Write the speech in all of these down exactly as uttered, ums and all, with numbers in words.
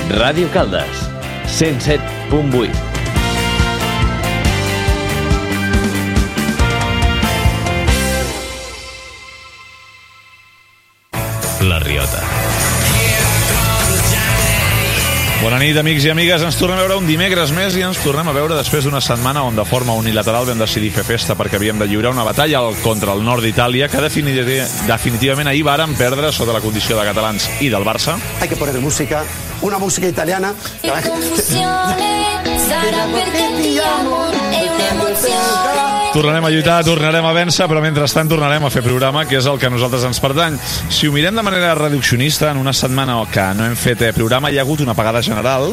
Ràdio Caldes, cent set punt vuit. La Riota. Bona nit, amics i amigues. Ens tornem a veure un dimecres més i ens tornem a veure després d'una setmana on de forma unilateral vam decidir fer festa perquè havíem de lliurar una batalla contra el nord d'Itàlia que definitivament ahir vàrem perdre sota la condició de catalans i del Barça. Hay que poner música, una música italiana. Tornarem a lluitar, tornarem a vèncer, però mentrestant tornarem a fer programa, que és el que a nosaltres ens pertany. Si ho mirem de manera reduccionista, en una setmana que no hem fet programa, hi ha hagut una apagada general.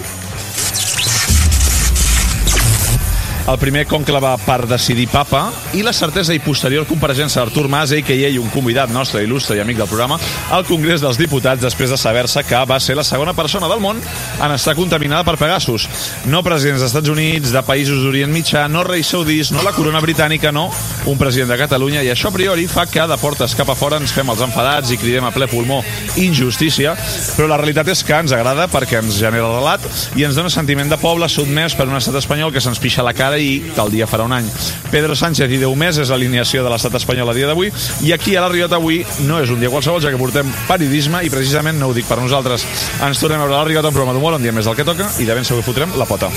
El primer conclave per decidir papa i la certesa i posterior compareixença d'Artur Mas, a ca a un convidat nostre, il·lustre i amic del programa, al Congrés dels Diputats després de saber-se que va ser la segona persona del món en estar contaminada per Pegasus. No presidents dels Estats Units, de països d'Orient Mitjà, no reis saudís, no la corona britànica, no un president de Catalunya, i això a priori fa que de portes cap a fora ens fem els enfadats i cridem a ple pulmó injustícia, però la realitat és que ens agrada perquè ens genera relat i ens dona sentiment de poble sotmès per un estat espanyol que se'ns pixa la cara i tal dia farà un any. Pedro Sánchez i deu més és l'alineació de l'estat espanyol a dia d'avui, i aquí a la Riota avui no és un dia qualsevol, ja que portem periodisme i precisament no ho dic per nosaltres. Ens tornem a veure a la Riota, un programa d'humor, un dia més del que toca, i de ben segur fotrem la pota.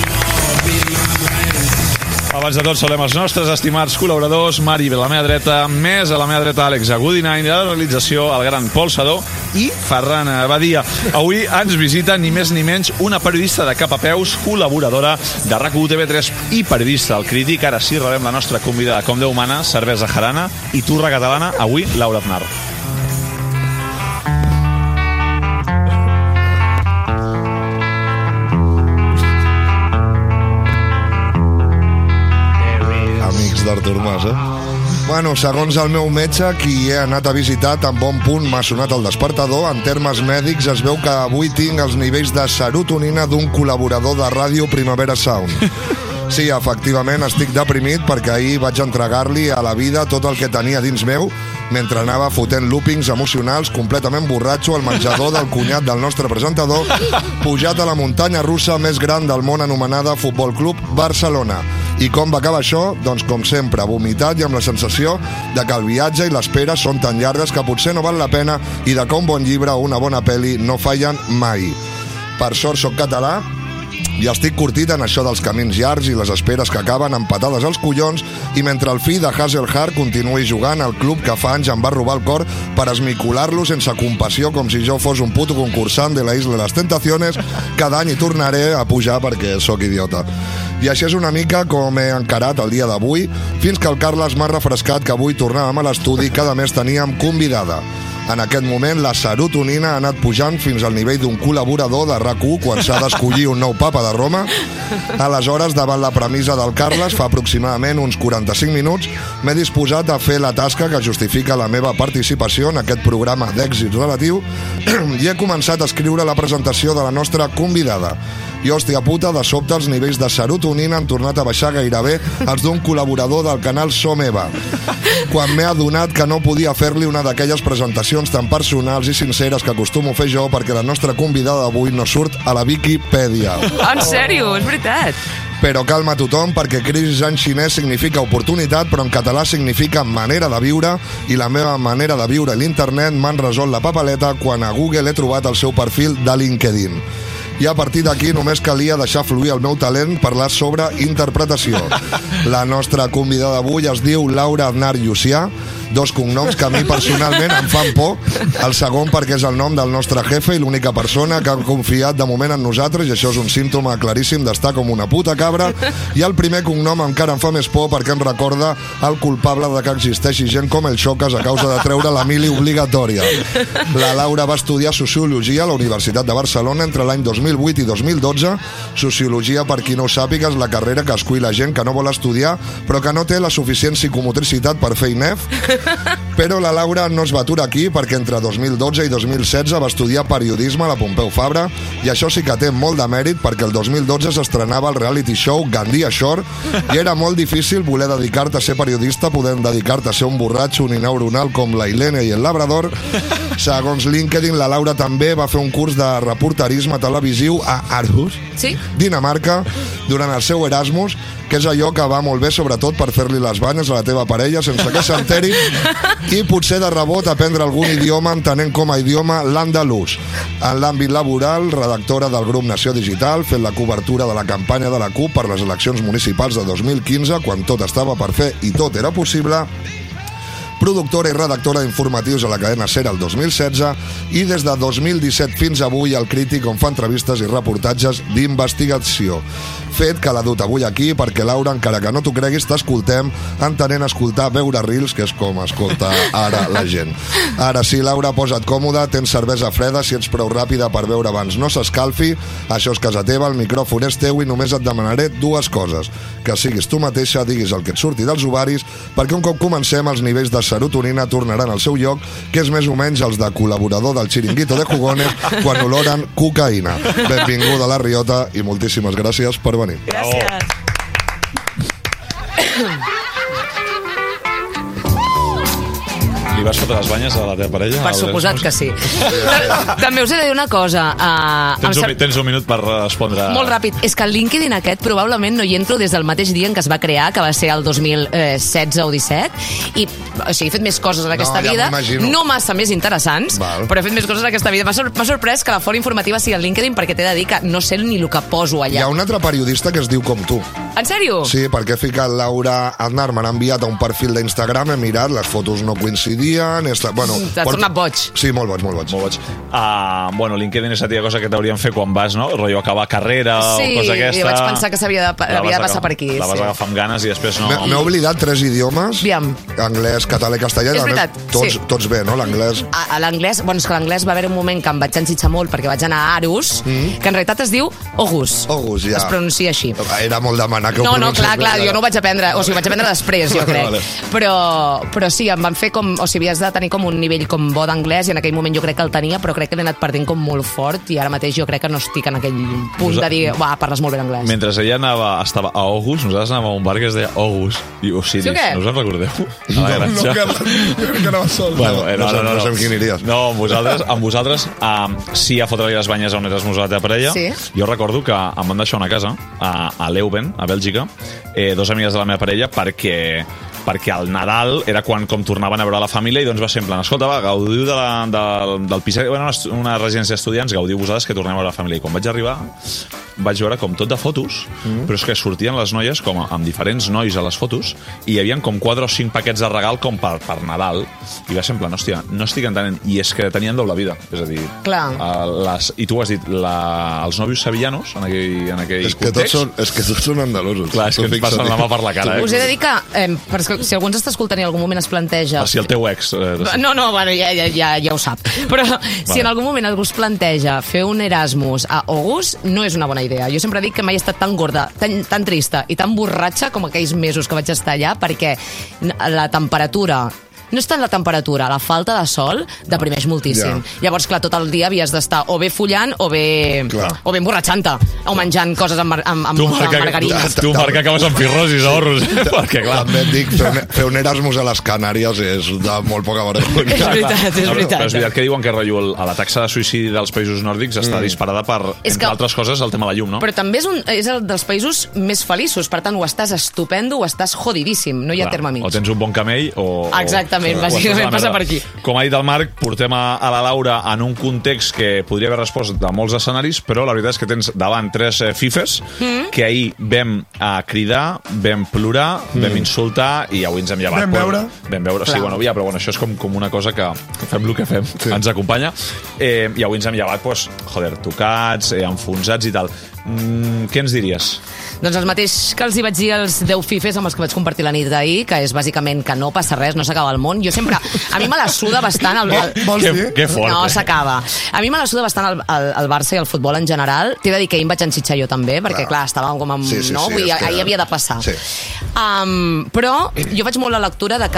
Abans de tot saludem els nostres estimats col·laboradors. Mari a la meva dreta, més a la meva dreta Àlex Agudinain, a la realització el gran Pol Sadó i Ferran Badia. Avui ens visita ni més ni menys una periodista de cap a peus, col·laboradora de RAC u, T V tres i periodista al Crític. Ara sí rebem la nostra convidada com Déu mana, cervesa jarana i turra catalana, avui Laura Aznar. d'Artur Mas, eh? Bueno, segons el meu metge, qui he anat a visitar tan bon punt m'ha sonat el despertador. En termes mèdics es veu que avui tinc els nivells de serotonina d'un col·laborador de ràdio Primavera Sound. Sí, efectivament, estic deprimit perquè ahir vaig entregar-li a la vida tot el que tenia dins meu mentre anava fotent loopings emocionals completament borratxo al menjador del cunyat del nostre presentador, pujat a la muntanya russa més gran del món anomenada Futbol Club Barcelona. I com va acabar això? Doncs com sempre, vomitat i amb la sensació de que el viatge i l'espera són tan llargues que potser no val la pena i de que un bon llibre o una bona pel·li no fallen mai. Per sort soc català i estic curtit en això dels camins llargs i les esperes que acaben empatades als collons, i mentre el fill de Hazelhart continuï jugant al club que fa anys em va robar el cor per esmicular-lo sense compassió com si jo fos un puto concursant de la Isla de les Tentaciones, cada any hi tornaré a pujar perquè sóc idiota. I així és una mica com he encarat el dia d'avui, fins que el Carles m'ha refrescat que avui tornàvem a l'estudi i cada mes teníem convidada. En aquest moment la serotonina ha anat pujant fins al nivell d'un col·laborador de RAC u quan s'ha d'escollir un nou papa de Roma. Aleshores, davant la premissa del Carles, fa aproximadament uns quaranta-cinc minuts, m'he disposat a fer la tasca que justifica la meva participació en aquest programa d'èxit relatiu i he començat a escriure la presentació de la nostra convidada. I, hòstia puta, de sobte els nivells de serotonina han tornat a baixar gairebé els d'un col·laborador del canal Som Eva, quan m'he adonat que no podia fer-li una d'aquelles presentacions tan personals i sinceres que acostumo a fer jo perquè la nostra convidada d'avui no surt a la Viquipèdia. En sèrio? És veritat? Però calma tothom, perquè crisi en xinès significa oportunitat, però en català significa manera de viure, i la meva manera de viure a l'internet m'han resolt la papeleta quan a Google he trobat el seu perfil de LinkedIn. I a partir d'aquí només calia deixar fluir el meu talent parlar sobre interpretació. La nostra convidada d'avui es diu Laura Aznar Llucià, dos cognoms que a mi personalment em fan por. El segon perquè és el nom del nostre jefe i l'única persona que ha confiat de moment en nosaltres, i això és un símptoma claríssim d'estar com una puta cabra. I el primer cognom encara em fa més por perquè em recorda el culpable de que existeixi gent com el Xocas a causa de treure la mili obligatòria. La Laura va estudiar Sociologia a la Universitat de Barcelona entre l'any dos mil vuit i dos mil dotze. Sociologia, per qui no ho sàpiga, és la carrera que escull la gent que no vol estudiar però que no té la suficient psicomotricitat per fer I N E F. Però la Laura no es va aturar aquí, perquè entre dos mil dotze i dos mil setze va estudiar periodisme a la Pompeu Fabra, I això sí que té molt de mèrit perquè el dos mil dotze s'estrenava el reality show Gandia Shore i era molt difícil voler dedicar-te a ser periodista podent dedicar-te a ser un borratxo unineuronal com la Ilene i el Labrador. Segons LinkedIn, la Laura també va fer un curs de reporterisme televisiu a Aarhus, sí? Dinamarca, durant el seu Erasmus, que és allò que va molt bé, sobretot per fer-li les banyes a la teva parella sense que s'enteri i potser de rebot aprendre algun idioma entenent com a idioma l'andalús. En l'àmbit laboral, redactora del grup Nació Digital, fent la cobertura de la campanya de la C U P per les eleccions municipals de dos mil quinze, quan tot estava per fer i tot era possible, productora i redactora d'informatius a la cadena SER el dos mil setze i des de dos mil disset fins avui al Crític, on fa entrevistes i reportatges d'investigació. Fet que l'ha dut avui aquí perquè, Laura, encara que no t'ho creguis, t'escoltem entenent escoltar veure Reels, que és com escolta ara la gent. Ara sí, Laura, posa't còmoda, tens cervesa freda, si ets prou ràpida per veure abans no s'escalfi, això és casa teva, el micròfon és teu i només et demanaré dues coses. Que siguis tu mateixa, diguis el que et surti dels ovaris, perquè un cop comencem els nivells de serotonina tornaran al seu lloc, que és més o menys els de col·laborador del Chiringuito de Jugones quan oloren cocaïna. Benvinguda a La Riota i moltíssimes gràcies per venir. Gràcies. Li vas fotre les banyes a la teva parella? Per suposat que sí. També us he de dir una cosa. Uh, tens, un, tens un minut per respondre. Molt ràpid. És que el LinkedIn aquest probablement no hi entro des del mateix dia en què es va crear, que va ser el dos mil setze o disset, i o sigui, he fet més coses en aquesta no, ja vida, no massa més interessants, Val. però he fet més coses en aquesta vida. M'ha sor sorprès que la fora informativa sigui el LinkedIn, perquè t'he de dir que no sé ni el que poso allà. Hi ha un altre periodista que es diu com tu. En sèrio? Sí, perquè he ficat Laura Aznar, m'han enviat a un perfil d'Instagram, he mirat, les fotos no coincidien... Esta... Bueno, T'has por... tornat boig. Sí, molt boig, molt boig. Molt boig. Uh, bueno, LinkedIn és la tia cosa que t'haurien fet quan vas, no? Rotllo acabar carrera sí, o cosa aquesta. Sí, vaig pensar que s'havia de, havia de passar per aquí. La vas sí. agafar amb ganes i després no... M'he oblidat tres idiomes. Aviam. Anglès, català i castellà. És veritat, tots, sí. Tots bé, no? L'anglès... A, a l'anglès, bueno, és que l'anglès va haver un moment que em vaig enxitxar molt perquè vaig anar a Aarhus, mm. que en realitat es diu Aarhus. Aarhus, ja. Es pronuncia així. Era molt demanar que ho No, no, clar, bé, clar, jo no ho vaig aprendre, o sigui, ho vaig aprendre després, jo crec. Vale. Però, però sí, em van fer com, o sigui, havies de tenir com un nivell com bo d'anglès i en aquell moment jo crec que el tenia, però crec que l'he anat perdent com molt fort i ara mateix jo crec que no estic en aquell punt de dir, uah, parles molt bé l'anglès. Mentre ella anava, estava a Aarhus, nosaltres anàvem a un bar que es deia Aarhus i Osiris. Sí, no us en recordeu? No, no, que, que anava sol. Bueno, eh, no, no, no, no, no sé amb quin aniries. No, amb vosaltres, amb vosaltres um, sí, a fotre-li les banyes a un Erasmus a la teva parella. Sí. Jo recordo que em van deixar una casa a, a Leuven, a Bèlgica, eh, dos amigues de la meva parella, perquè perquè al Nadal era quan com tornaven a veure la família i doncs va ser en plan, escolta, va, gaudiu de la, de, del pis, bueno, una residència d'estudiants, gaudiu vosaltres que tornem a veure la família. I quan vaig arribar vaig veure com tot de fotos, mm. però és que sortien les noies com amb diferents nois a les fotos i hi havia com quatre o cinc paquets de regal com per, per Nadal i va ser en plan, hòstia, no estic entenent, i és que tenien doble vida, és a dir, les, i tu has dit, la, els nòvios sevillanos en aquell, en aquell és que context. Tots són, és que tots són andalusos. Clar, és que ens passen la mà per la cara. Eh? Us he de dir que, eh, perquè si algú ens està escoltant i en algun moment es planteja... Ah, si el teu ex... Eh, no, no, bueno, ja, ja, ja, ja ho sap. Però vale. Si en algun moment algú es planteja fer un Erasmus a Aarhus, no és una bona idea. Jo sempre dic que mai he estat tan gorda, tan, tan trista i tan borratxa com aquells mesos que vaig estar allà, perquè la temperatura... No és tant la temperatura, la falta de sol deprimeix moltíssim. Ja. Llavors, clar, tot el dia havies d'estar o bé follant o bé, o bé emborratxant-te, o menjant coses amb, amb, amb, amb margarines. Tu, Marc, acabes amb cirrosis, ahorros. Perquè, clar... També et dic, fer, fer un Erasmus a les Canàries és de molt poca vergonya. És veritat, és veritat. Però és veritat que diuen que la taxa de suïcidi dels països nòrdics està mm. disparada per, entre que, altres coses, el tema de la llum, no? Però també és, un, és el dels països més feliços, per tant, o estàs estupendo o estàs jodidíssim, no hi ha clar, terme mig. O tens un bon camell o... Exactament. Bàsicament passa per aquí. Com ha dit el Marc, portem a, a la Laura en un context que podria haver respost de molts escenaris, però la veritat és que tens davant tres eh, fifes mm. que ahir vam a cridar, vam plorar, mm. vam insultar i avui ens hem llevat. Vam veure. Vam veure, sí, bueno, ja, però bueno, això és com, com una cosa que fem el que fem, sí. Ens acompanya. Eh, I avui ens hem llevat, pues, joder, tocats, eh, enfonsats i tal. Mm, què ens diries? Doncs el mateix que els hi vaig dir als deu fifes amb els que vaig compartir la nit d'ahir, que és bàsicament que no passa res, no s'acaba el món. Jo sempre... A mi me la suda bastant... El... Vols dir? Que, que fort, no, eh? s'acaba. A mi me la suda bastant el, el, el Barça i el futbol en general. T'he de dir que ahir em vaig enxitxar jo també, perquè, clar, clar estàvem com amb... Sí, sí, no? sí, Vull dir, que... ahir havia de passar. Sí. Um, però jo faig molt la lectura de que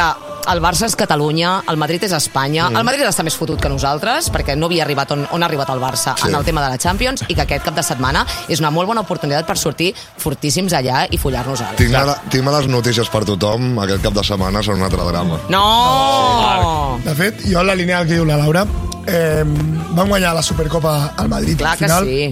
el Barça és Catalunya, el Madrid és Espanya, mm. el Madrid està més fotut que nosaltres, perquè no havia arribat on, on ha arribat el Barça sí. en el tema de la Champions, i que aquest cap de setmana és una molt bona oportunitat per sortir fortíssims allà i follar-nos-els. Tinc, mala, tinc males notícies per tothom, aquest cap de setmana serà un altre drama. No! De fet, jo en la línia que diu la Laura, eh, van guanyar la Supercopa al Madrid Clar al final, que sí.